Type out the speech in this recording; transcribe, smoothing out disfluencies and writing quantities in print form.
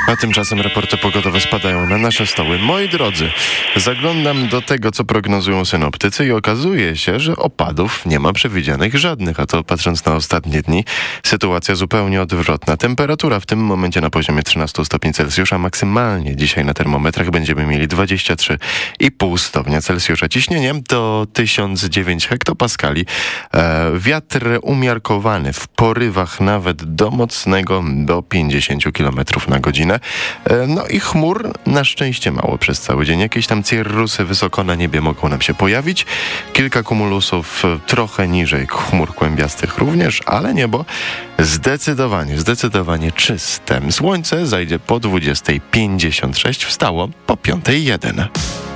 A tymczasem raporty pogodowe spadają na nasze stoły. Moi drodzy, zaglądam do tego, co prognozują synoptycy i okazuje się, że opadów nie ma przewidzianych żadnych. A to patrząc na ostatnie dni, sytuacja zupełnie odwrotna. Temperatura w tym momencie na poziomie 13 stopni Celsjusza. Maksymalnie dzisiaj na termometrach będziemy mieli 23,5 stopnia Celsjusza. Ciśnienie to 1009 hektopaskali. Wiatr umiarkowany w porywach nawet do mocnego, do 50 km na godzinę. No i chmur na szczęście mało przez cały dzień. Jakieś tam cirrusy wysoko na niebie mogą nam się pojawić. Kilka kumulusów trochę niżej, chmur kłębiastych również, ale niebo zdecydowanie czyste. Słońce zajdzie po 20:56, wstało po 5:01.